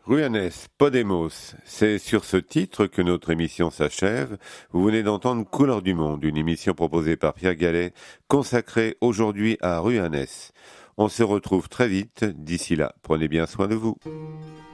Ruanes, Podemos, c'est sur ce titre que notre émission s'achève. Vous venez d'entendre Couleurs du Monde, une émission proposée par Pierre Gallet, consacrée aujourd'hui à Ruanes. On se retrouve très vite, d'ici là, prenez bien soin de vous.